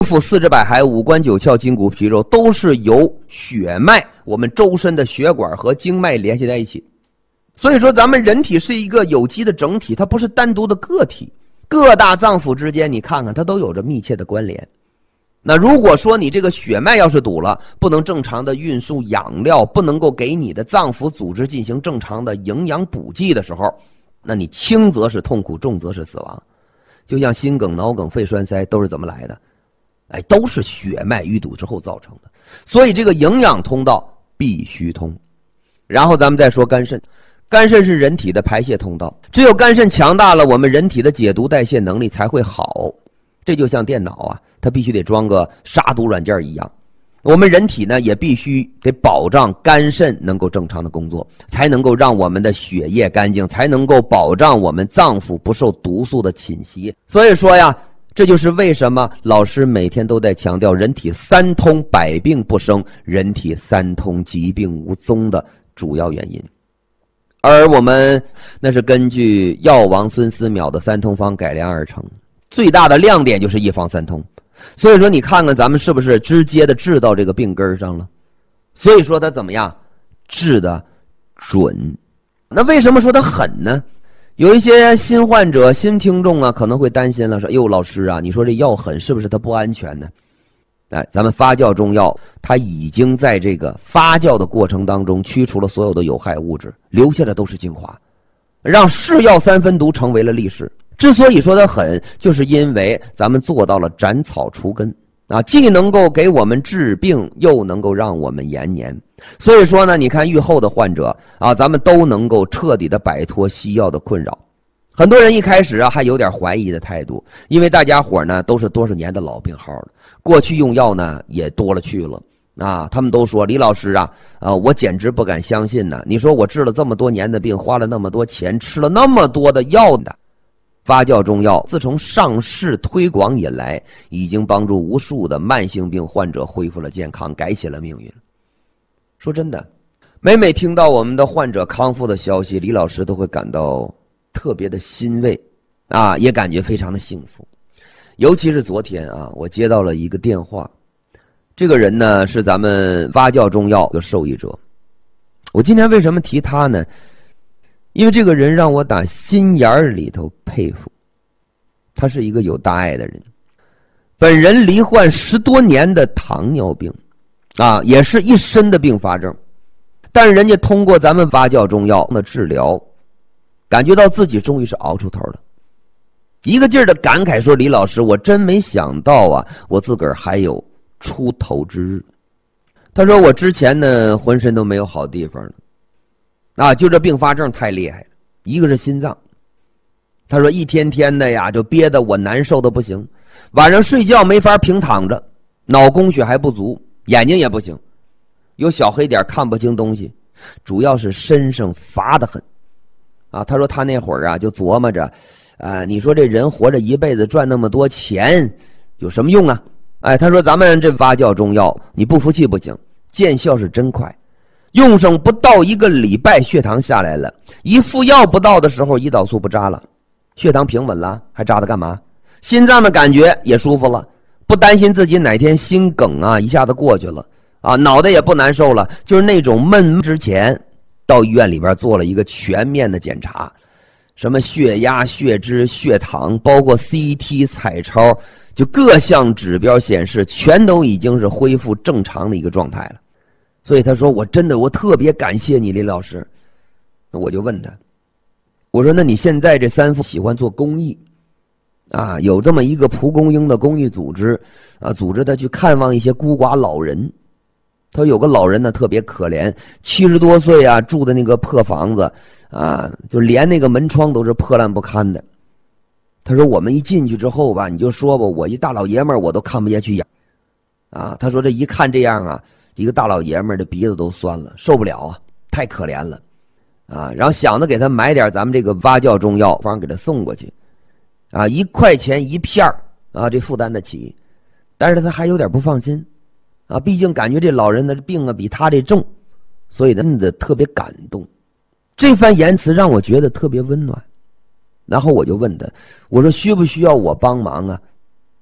腹四肢百骸、五官九窍、筋骨皮肉，都是由血脉我们周身的血管和经脉联系在一起。所以说咱们人体是一个有机的整体，它不是单独的个体，各大脏腑之间你看看它都有着密切的关联。那如果说你这个血脉要是堵了，不能正常的运输养料，不能够给你的脏腑组织进行正常的营养补给的时候，那你轻则是痛苦，重则是死亡。就像心梗、脑梗、肺栓塞都是怎么来的？都是血脉淤堵之后造成的。所以这个营养通道必须通。然后咱们再说肝肾，肝肾是人体的排泄通道，只有肝肾强大了，我们人体的解毒代谢能力才会好。这就像电脑啊，它必须得装个杀毒软件一样。我们人体呢，也必须得保障肝肾能够正常的工作，才能够让我们的血液干净，才能够保障我们脏腑不受毒素的侵袭。所以说呀，这就是为什么老师每天都在强调人体三通百病不生，人体三通疾病无踪的主要原因。而我们那是根据药王孙思邈的三通方改良而成，最大的亮点就是一方三通。所以说你看看咱们是不是直接的治到这个病根上了？所以说它怎么样？治的准。那为什么说它狠呢？有一些新患者、新听众啊，可能会担心了，说：“哟，老师啊，你说这药狠，是不是它不安全呢？”咱们发酵中药，它已经在这个发酵的过程当中驱除了所有的有害物质，留下的都是精华，让是药三分毒成为了历史。之所以说它狠，就是因为咱们做到了斩草除根啊，既能够给我们治病，又能够让我们延年。所以说呢，你看愈后的患者啊，咱们都能够彻底的摆脱西药的困扰。很多人一开始啊还有点怀疑的态度，因为大家伙呢都是多少年的老病号了，过去用药呢也多了去了啊。他们都说：“李老师啊，我简直不敢相信呢！你说我治了这么多年的病，花了那么多钱，吃了那么多的药呢。”发酵中药自从上市推广以来，已经帮助无数的慢性病患者恢复了健康，改写了命运。说真的，每听到我们的患者康复的消息，李老师都会感到特别的欣慰啊，也感觉非常的幸福。尤其是昨天啊，我接到了一个电话，这个人呢是咱们发酵中药的受益者。我今天为什么提他呢？因为这个人让我打心眼里头佩服，他是一个有大爱的人。本人罹患10多年的糖尿病啊，也是一身的并发症，但是人家通过咱们发酵中药的治疗，感觉到自己终于是熬出头了，一个劲儿的感慨说：“李老师，我真没想到啊，我自个儿还有出头之日。”他说：“我之前呢，浑身都没有好地方了。啊，就这并发症太厉害了，一个是心脏，他说一天天的呀，就憋得我难受的不行，晚上睡觉没法平躺着，脑供血还不足，眼睛也不行，有小黑点看不清东西，主要是身上乏得很。啊，他说他那会儿啊就琢磨着，你说这人活着一辈子赚那么多钱有什么用啊？他说咱们这发酵中药，你不服气不行，见效是真快。用上不到1个礼拜，血糖下来了，一服药不到的时候，胰岛素不扎了，血糖平稳了，还扎它干嘛？心脏的感觉也舒服了，不担心自己哪天心梗啊一下子过去了啊，脑袋也不难受了，就是那种闷。之前到医院里边做了一个全面的检查，什么血压、血脂、血糖，包括 CT 彩超，就各项指标显示全都已经是恢复正常的一个状态了。所以他说我特别感谢你，李老师。那我就问他，我说那你现在这三父喜欢做公益啊，有这么一个蒲公英的公益组织啊，组织他去看望一些孤寡老人。他说有个老人呢特别可怜，70多岁啊，住的那个破房子啊，就连那个门窗都是破烂不堪的。他说我们一进去之后吧，你就说吧，我一大老爷们儿我都看不下去眼啊。他说这一看这样啊，一个大老爷们儿的鼻子都酸了，受不了啊，太可怜了啊！然后想着给他买点咱们这个发酵中药方给他送过去啊，1块钱1片啊，这负担得起。但是他还有点不放心啊，毕竟感觉这老人的病啊比他这重，所以真的特别感动。这番言辞让我觉得特别温暖。然后我就问他，我说需不需要我帮忙啊？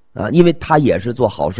啊，因为他也是做好事。